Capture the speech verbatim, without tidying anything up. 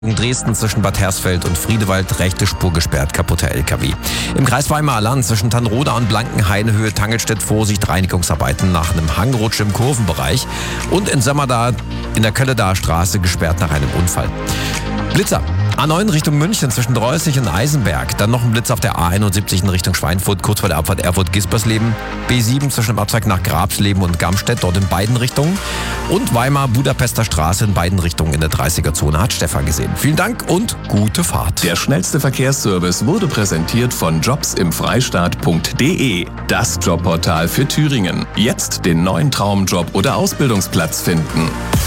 In Dresden zwischen Bad Hersfeld und Friedewald rechte Spur gesperrt, kaputter L K W. Im Kreis Weimar-Land zwischen Tannroda und Blankenhain Höhe Tangelstedt Vorsicht, Reinigungsarbeiten nach einem Hangrutsch im Kurvenbereich. Und in Sömmerda in der Kölledaer Straße gesperrt nach einem Unfall. Blitzer. A neun Richtung München zwischen Dreußig und Eisenberg. Dann noch ein Blitz auf der A einundsiebzig in Richtung Schweinfurt, kurz vor der Abfahrt Erfurt-Gispersleben. B sieben zwischen dem Abzweig nach Grabsleben und Gamstedt, dort in beiden Richtungen. Und Weimar-Budapester Straße in beiden Richtungen in der dreißiger-Zone, hat Stefan gesehen. Vielen Dank und gute Fahrt. Der schnellste Verkehrsservice wurde präsentiert von jobs im freistaat punkt de. Das Jobportal für Thüringen. Jetzt den neuen Traumjob oder Ausbildungsplatz finden.